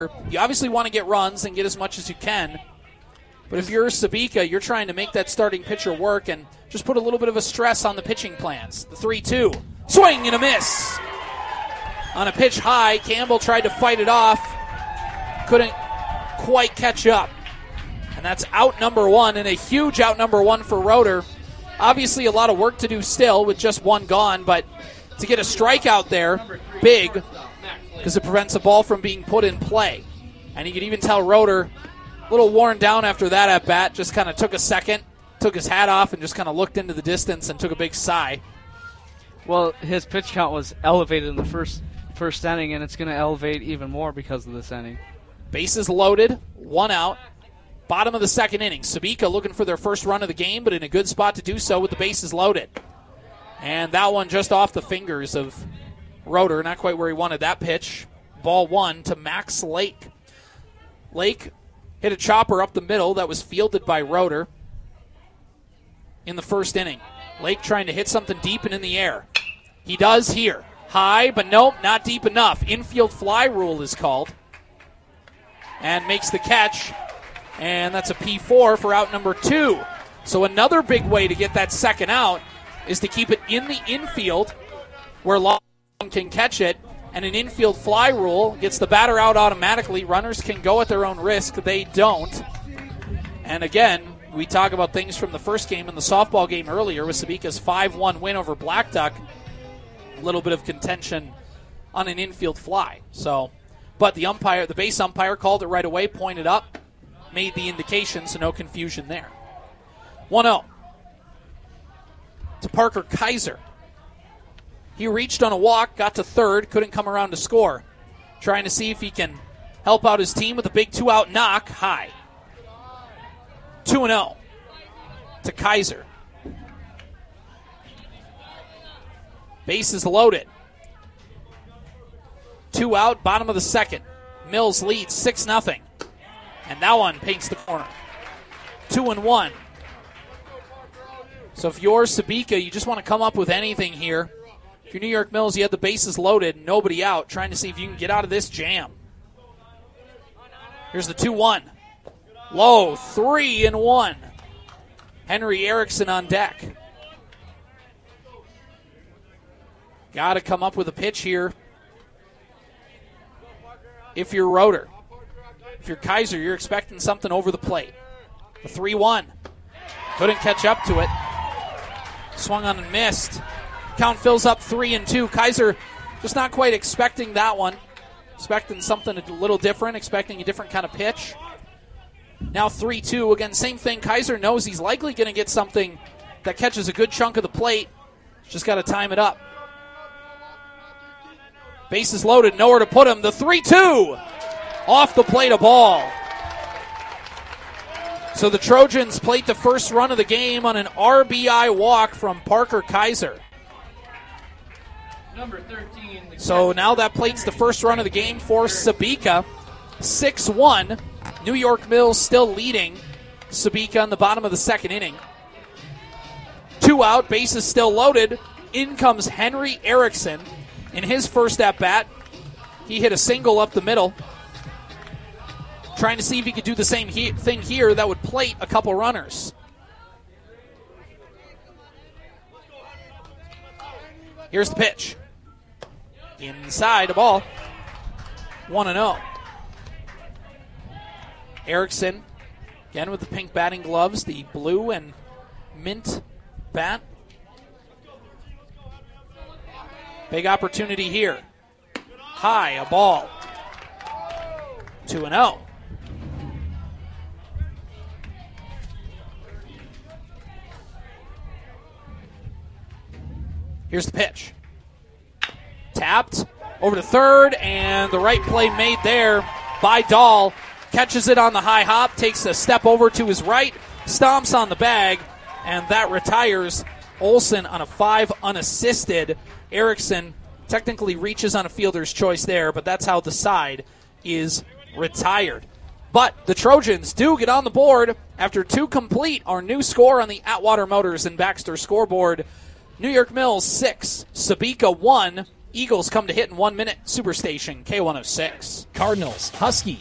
You obviously want to get runs and get as much as you can. But if you're Sabika, you're trying to make that starting pitcher work and just put a little bit of a stress on the pitching plans. The 3-2. Swing and a miss. On a pitch high, Campbell tried to fight it off. Couldn't quite catch up. And that's out number one, and a huge out number one for Roeder. Obviously a lot of work to do still with just one gone, but to get a strikeout there, big, because it prevents the ball from being put in play. And you could even tell Roeder, a little worn down after that at bat, just kind of took a second, took his hat off, and just kind of looked into the distance and took a big sigh. Well, his pitch count was elevated in the first inning, and it's going to elevate even more because of this inning. Bases loaded, one out. Bottom of the second inning. Sabika looking for their first run of the game, but in a good spot to do so with the bases loaded. And that one just off the fingers of Roeder, not quite where he wanted that pitch. Ball one to Max Lake. Lake hit a chopper up the middle that was fielded by Roeder in the first inning. Lake trying to hit something deep and in the air. He does here. High, but nope, not deep enough. Infield fly rule is called. And makes the catch. And that's a P4 for out number two. So another big way to get that second out is to keep it in the infield where Long can catch it. And an infield fly rule gets the batter out automatically. Runners can go at their own risk. They don't. And again, we talk about things from the first game and the softball game earlier with Sabika's 5-1 win over Black Duck. A little bit of contention on an infield fly. But the base umpire called it right away, pointed up, made the indication, so no confusion there. 1-0 to Parker Kaiser. He reached on a walk, got to third, couldn't come around to score. Trying to see if he can help out his team with a big two-out knock high. 2-0 to Kaiser. Bases loaded. 2 out, bottom of the second. Mills leads 6-0. And that one paints the corner. 2-1. So if you're Sabika, you just want to come up with anything here. If you're New York Mills, you have the bases loaded, nobody out, trying to see if you can get out of this jam. Here's the 2-1. Low, 3-1. Henry Erickson on deck. Got to come up with a pitch here. If you're Roeder. If you're Kaiser, you're expecting something over the plate. The 3-1. Couldn't catch up to it. Swung on and missed. Count fills up 3-2. Kaiser just not quite expecting that one. Expecting something a little different, expecting a different kind of pitch. Now 3-2. Again, same thing. Kaiser knows he's likely going to get something that catches a good chunk of the plate. Just got to time it up. Bases loaded, nowhere to put him. The 3-2. Off the plate, a ball. So the Trojans plate the first run of the game on an RBI walk from Parker Kaiser. Number 13. So now that plates the first run of the game for Sabika. 6-1. New York Mills still leading Sabika in the bottom of the second inning. 2 out, bases still loaded. In comes Henry Erickson. In his first at-bat, he hit a single up the middle. Trying to see if he could do the same thing here that would plate a couple runners. Here's the pitch. Inside a ball. 1-0. Erickson, again with the pink batting gloves, the blue and mint bat. Big opportunity here. High, a ball. 2-0. Here's the pitch. Tapped over to third, and the right play made there by Dahl. Catches it on the high hop, takes a step over to his right, stomps on the bag, and that retires Olsen on a 5 unassisted. Erickson technically reaches on a fielder's choice there, but that's how the side is retired. But the Trojans do get on the board after 2 complete. Our new score on the Atwater Motors and Baxter scoreboard. New York Mills 6, Sabika 1. Eagles come to hit in 1 minute. Superstation K106. Cardinals, Huskies,